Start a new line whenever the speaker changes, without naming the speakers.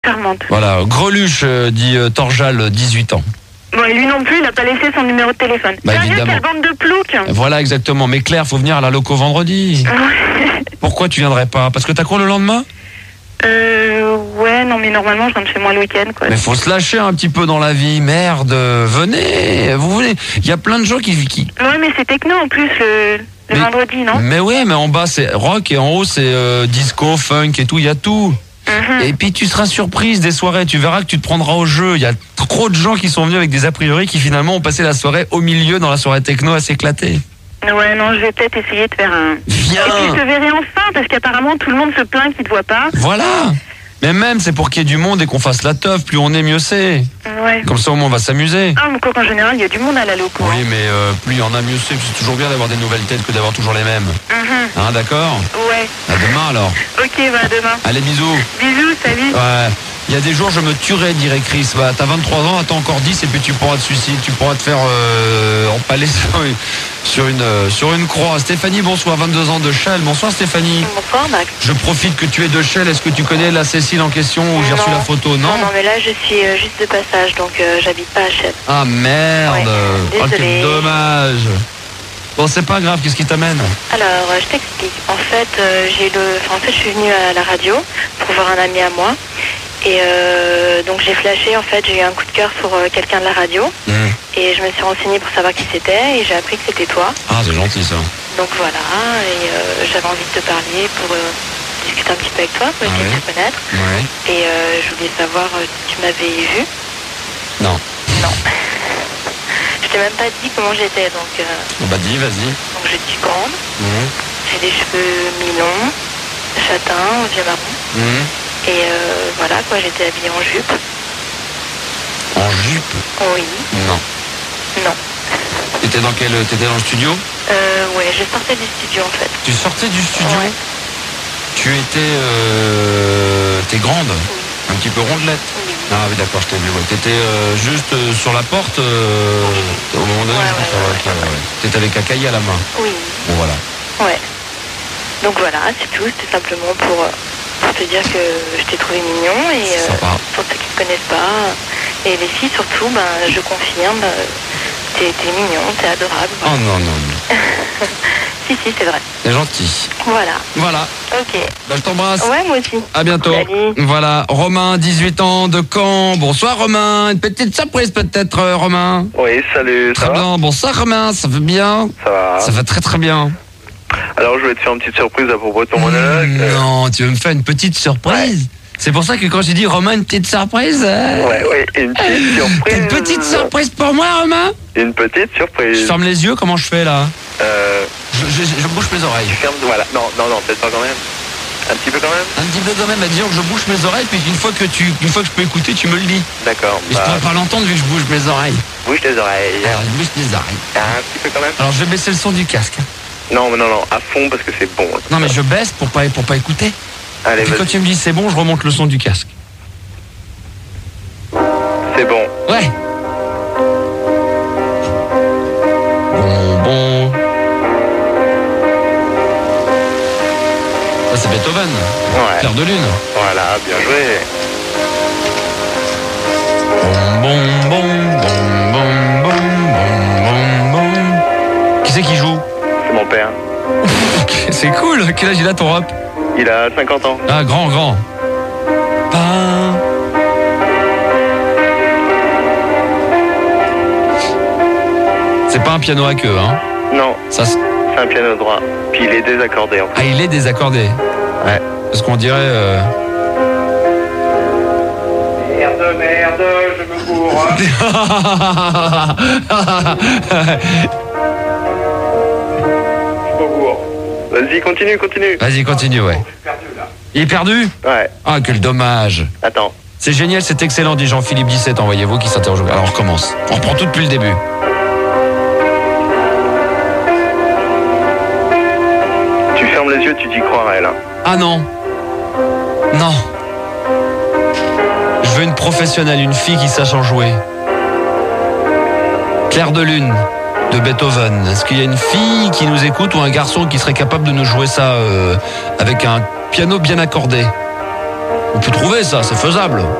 charmante.
Voilà, Greluche, dit Torjal, 18 ans.
Bon, et lui non plus, il n'a pas laissé son numéro de téléphone.
Bah,
Sérieux,
évidemment.
quelle bande de ploucs.
Voilà, exactement. Mais Claire, faut venir à la loco vendredi. Pourquoi tu viendrais pas? Parce que t'as cours le lendemain?
Ouais, non, mais normalement, je rentre chez moi le week-end, quoi.
Mais faut se lâcher un petit peu dans la vie. Merde, venez, vous venez. Il y a plein de gens qui...
Ouais, mais c'est techno en plus, le vendredi, non?
Mais ouais, mais en bas, c'est rock et en haut, c'est disco, funk et tout. Il y a tout. Et puis tu seras surprise des soirées, tu verras que tu te prendras au jeu. Il y a trop de gens qui sont venus avec des a priori qui finalement ont passé la soirée au milieu dans la soirée techno à s'éclater.
Ouais, non, je vais peut-être essayer de faire un...
Viens.
Et puis je te verrai enfin, parce qu'apparemment tout le monde se plaint qu'il te voit pas.
Voilà. Mais même, c'est pour qu'il y ait du monde et qu'on fasse la teuf. Plus on est, mieux c'est.
Ouais.
Comme ça, au moins, on va s'amuser.
Ah, mais quoi qu'en général, il y a du monde à la loco.
Oui, mais plus il y en a, mieux c'est. C'est toujours bien d'avoir des nouvelles têtes que d'avoir toujours les mêmes. Hein, d'accord?
Ouais.
À demain, alors.
Ok, bah à demain.
Allez, bisous.
Bisous, salut.
Ouais. Il y a des jours, je me tuerais, dirait Chris. Bah, t'as 23 ans, attends encore 10 et puis tu pourras te suicider. Tu pourras te faire empaler sur une croix. Stéphanie, bonsoir, 22 ans de Chelles. Bonsoir, Stéphanie.
Bonsoir, Max.
Je profite que tu es de Chelles. Est-ce que tu connais la Cécile en question où j'ai reçu la photo? Non,
non, mais là, je suis juste de passage, donc j'habite pas à Chelles.
Ah merde.
Ouais,
Oh, quel
désolée.
dommage. Bon, c'est pas grave, qu'est-ce qui t'amène?
Alors, je t'explique. En fait, je suis venue à la radio pour voir un ami à moi. Et donc j'ai flashé, en fait, j'ai eu un coup de cœur pour quelqu'un de la radio. Et je me suis renseignée pour savoir qui c'était et j'ai appris que c'était toi.
Ah, c'est gentil ça.
Donc voilà, et j'avais envie de te parler pour discuter un petit peu avec toi, pour essayer de te connaître.
Ouais.
Et je voulais savoir si tu m'avais vu.
Non.
Non. Je t'ai même pas dit comment j'étais, donc...
Bah dis, vas-y.
Donc je suis grande, j'ai des cheveux mi-longs, châtains, vieux marron. Et voilà, quoi, j'étais habillée en jupe.
En jupe?
Oui.
Non.
Non.
T'étais dans le studio?
Ouais, je sortais du studio, en fait.
Tu sortais du studio?
Ouais.
Tu étais... T'es grande? Un petit peu rondelette?
Oui.
Ah oui, d'accord, je t'ai vu. Ouais. T'étais juste sur la porte au moment donné. T'étais avec un cahier à la main?
Oui.
Bon, voilà.
Ouais. Donc voilà, c'est tout. C'était simplement pour te dire que je t'ai trouvé mignon et
sympa.
pour ceux qui ne te connaissent pas. Et les filles surtout, je confirme, t'es mignon, t'es adorable.
Voilà. Oh non.
Si, c'est vrai.
C'est gentil.
Voilà. Ok.
Bah, je t'embrasse.
Ouais, moi aussi.
À bientôt.
Salut.
Voilà, Romain, 18 ans, de Caen. Bonsoir Romain. Une petite surprise peut-être, Romain.
Oui, salut,
Très
ça va?
bien. Bonsoir Romain, ça va bien?
Ça va.
Ça va très très bien.
Alors, je voulais te faire une petite surprise à propos de ton monologue.
Non, tu veux me faire une petite surprise? C'est pour ça que quand j'ai dit Romain, une petite surprise.
Ouais, une petite surprise.
T'as une petite surprise pour moi, Romain?
Une petite surprise.
Je ferme les yeux, comment je fais là? Je bouge mes oreilles.
Tu fermes, voilà. Non, peut-être pas quand même. Un petit peu quand même.
Un petit peu quand même, à dire que je bouge mes oreilles, puis une fois que je peux écouter, tu me le dis.
D'accord.
Et je pourrais pas l'entendre vu que je bouge mes oreilles.
Bouge tes oreilles.
Alors, je bouge mes oreilles.
Un petit peu quand même.
Alors, je vais baisser le son du casque.
Non, à fond parce que c'est bon.
Non, mais je baisse pour pas écouter.
Allez,
Et puis quand
vas-y.
tu me dis c'est bon, je remonte le son du casque.
C'est bon.
Ouais. Bon. Ça, c'est Beethoven.
Ouais.
Clair de lune.
Voilà, bien joué.
Bon. Qui c'est qui joue?
C'est mon père.
C'est cool. Quel âge il a ton rap?
Il a 50 ans.
Ah, grand. C'est pas un piano à queue, hein?
Non,
Ça,
c'est un piano droit. Puis il est désaccordé en fait.
ah, il est désaccordé.
Ouais.
Parce qu'on dirait...
Merde, je me cours. Vas-y, continue.
Vas-y, continue, ouais. Il est perdu?
Ouais,
Ah, quel dommage.
attends.
C'est génial, c'est excellent, dit Jean-Philippe 17, envoyez-vous, qui s'interroge. Alors, on recommence. On reprend tout depuis le début.
Tu fermes les yeux, tu t'y croirais là.
Ah non. Non. Je veux une professionnelle, une fille qui sache en jouer. Clair de lune, de Beethoven. Est-ce qu'il y a une fille qui nous écoute ou un garçon qui serait capable de nous jouer ça avec un piano bien accordé? On peut trouver ça, c'est faisable.